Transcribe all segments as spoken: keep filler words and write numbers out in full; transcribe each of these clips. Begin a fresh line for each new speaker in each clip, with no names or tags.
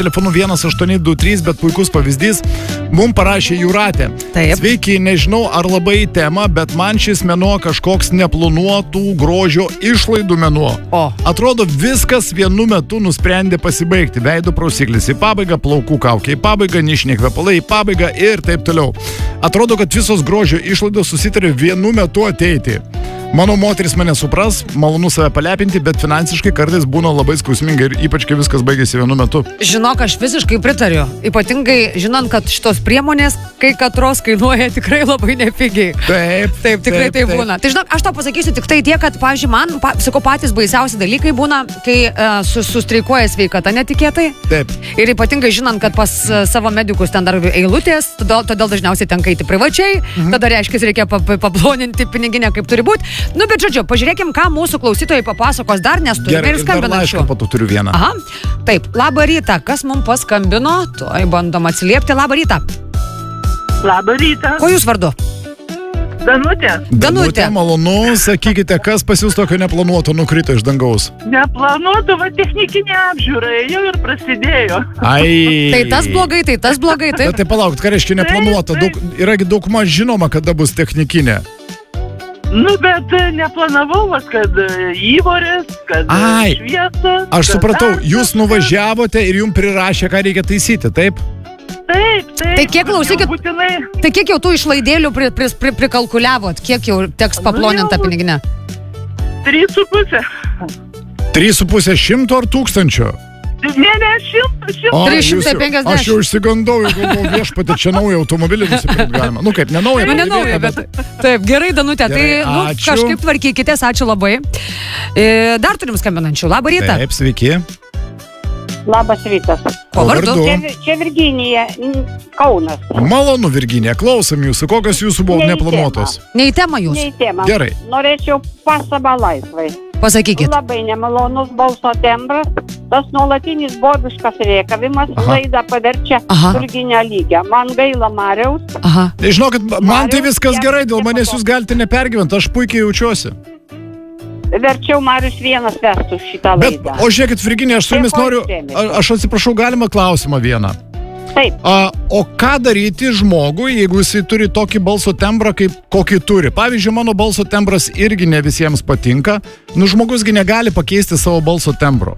telefonu vienas aštuoni du trys, bet puikus pavyzdys. Mums parašė Jūratė.
Taip.
Sveiki, nežinau ar labai tema, bet man šis mėnuo kažkoks neplanuotų grožio išlaidų mėnuo.
O.
Atrodo, viskas vienu metu nusprendė pasibaigti. Veido prausiklis į pabaigą, plaukų kaukė į pabaigą, nišiniai kvepalai į pabaigą ir taip toliau. Atrodo, kad visos grožio išlaidos susitarė vienu metu ateiti. Mano moteris mane supras, malonu save palepinti, bet finansiškai kartais būna labai skausmingai ir ypač, kai viskas baigėsi vienu metu.
Žinok, aš visiškai pritariu. Ypatingai žinant, kad šitos priemonės, kai katros kainuoja tikrai labai nepigiai.
Taip,
taip, tikrai taip, taip būna. Tai žinok, aš tau pasakysiu tik tai tiek, kad, pavyzdžiui, man, pa, sakau, patys baisiausi dalykai būna, kai uh, sus, sustreikuoja sveikata netikėtai.
Taip.
Ir ypatingai žinant, kad pas uh, savo medikus ten dar eilutės, todėl, todėl dažniausiai tenka eiti privačiai, mhm. tada reiškia, reikia paploninti piniginę, kaip turi būti. Nu, bet žodžiu, pažiūrėkim, ką mūsų klausytojai papasakos dar, nes turime ir skambinančių.
Gerai, ir dar laišką po to turiu vieną.
Aha, taip, labą rytą, kas mums paskambino, tuoj bandom atsiliepti, labą rytą.
Labą rytą.
Ko jūs vardu?
Danutė.
Danutė, malonu, sakykite, kas pas jūs tokio neplanuoto nukrito iš dangaus?
Neplanuoto, va technikinė apžiūra, jau ir prasidėjo.
Ai.
Tai tas blogai, tai tas blogai, taip.
Bet tai palaukit, ką reiškia neplanuota, daug, yragi daug maž žinoma, kada bus technikinė.
Nu, bet neplanavau, kad įvorės, kad
Ai,
šviesas.
Aš supratau, jūs nuvažiavote ir jums prirašė, ką reikia taisyti, taip?
Taip, taip.
Tai kiek, klausykit,
būtinai...
tai kiek jau tų išlaidėlių pri, pri, pri, prikalkuliavot, kiek jau teks paploninti tą piniginę?
Trys su pusė.
Trys su pusė šimto ar tūkstančio?
Ne, ne, šimtas, šimtas.
trys šimtai penkiasdešimt.
Aš jau išsigandau, jeigu galvoju, viešpatį, čia naują automobilį nusipirkti galima. Nu kaip, ne naują.
Nu, ne naują, bet... Taip, gerai, Danutė, tai nu, kažkaip tvarkykitės, ačiū labai. E, dar turim skambinančių, labą rytą.
Taip, sveiki.
Labas rytas.
Ko vardu?
Čia, čia Virginija, Kaunas.
Malonu, Virginija, klausom jūsų. Kokios jūsų buvo
Ne į
neplanuotos?
Ne į temą jūs.
Ne į temą.
Gerai.
Norėčiau pastabą laisvai.
Pasakykit.
Labai nemalonus balso tembras, tas nuolatinis bobiškas rėkavimas laidą paverčia turginę lygę. Man gaila Mariaus.
Aha.
Žinokit, man
Mariaus,
tai viskas
jam
gerai, dėl manęs
nepatogu.
jūs galite nepergyventi, aš puikiai jaučiuosi.
Verčiau Marius vienas vestų šitą
Bet,
laidą.
o žiūrėkit, Virginija, aš su jumis
Dėkoju
noriu,
dėmesį.
a- aš atsiprašau, galima klausimą vieną.
Taip.
A, o ką daryti žmogui, jeigu jisai turi tokį balso tembrą, kaip kokį turi? Pavyzdžiui, mano balso tembras irgi ne visiems patinka. Nu, žmogusgi negali pakeisti savo balso tembro.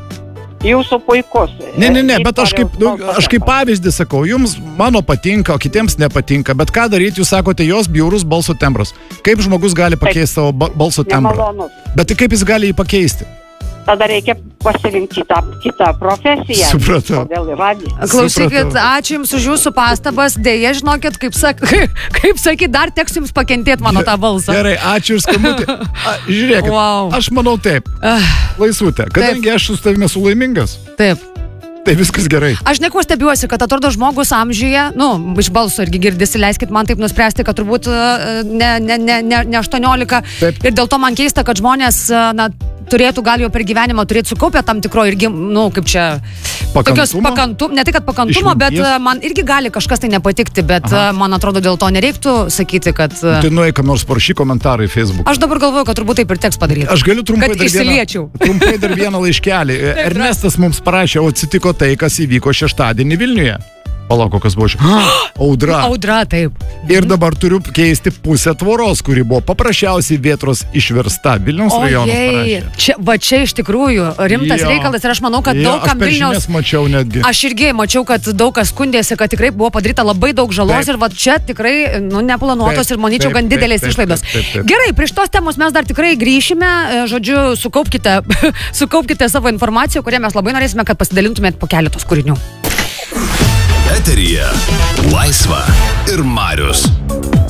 Jūsų puikus.
Ne, ne, ne, bet aš kaip, nu, aš kaip pavyzdį sakau, jums mano patinka, o kitiems nepatinka, bet ką daryti, jūs sakote, jos bjaurus balso tembras. Kaip žmogus gali pakeisti savo ba- balso tembrą?
Nemalonus.
Bet tai kaip jis gali jį pakeisti?
Tada reikia pasirinkti kitą, kitą profesiją.
Supratau.
Kodėl į radiją?
Klausykit,
Supratau.
ačiū Jums už Jūsų pastabas. Deja, žinokit, kaip, sak, kaip sakyt, dar teks Jums pakentėti mano tą balsą.
Gerai, ačiū už skambutį. A, Žiūrėkit,
Wow.
aš manau taip, laisvutė, kadangi aš su tavimi esu laimingas,
Taip.
tai viskas gerai.
Aš nieko stebiuosi, kad atrodo žmogus amžiuje, nu, iš balso irgi girdisi, leiskit man taip nuspręsti, kad turbūt e, ne, ne, ne, ne, ne aštuoniolika.
Taip.
Ir dėl to man keista, kad žmonės, e, na, turėtų gal jau per gyvenimą turėti sukaupę tam tikro irgi, nu, kaip čia... Tokios
Pakantumo?
pakantum, ne tai, kad pakantumo, bet
Išminties?
e, man irgi gali kažkas tai nepatikti, bet e, man atrodo dėl to nereiktų sakyti, kad... e,
Tai nueik, kam nors parašy komentarą į Facebook.
Aš dabar galvoju, kad turbūt taip ir teks padaryti.
Aš galiu trumpai
Kad
dar,
išsiliečiau.
vieną, trumpai dar vieną laiškelį. Ernestas mums parašė, o atsitiko tai, kas įvyko šeštadienį Vilniuje. Palauk, kas buvo šia. Audra.
Audra, taip.
Ir dabar turiu keisti pusę tvoros, kuri buvo paprasčiausiai Vėtros išversta. Vilniaus rajonas
Ojei,
parašė.
čia, va čia iš tikrųjų rimtas
Jo.
reikalas ir aš manau, kad
Jo,
daug kam
aš per
Vilniaus...
žinias mačiau netgi.
Aš irgi mačiau, kad daug kas skundėsi, kad tikrai buvo padaryta labai daug žalos
Taip.
ir va čia tikrai nu, neplanuotos
Taip,
ir manyčiau
taip,
gan
taip,
didelės
taip,
išlaidos.
taip, taip, taip.
Gerai, prie šitos temos mes dar tikrai grįšime, e, žodžiu, sukaupkite, sukaupkite savo informaciją, kurią mes labai norėsime, kad pasidalintumėt po keletos kūrinių.
Eteryje Laisva ir Marius.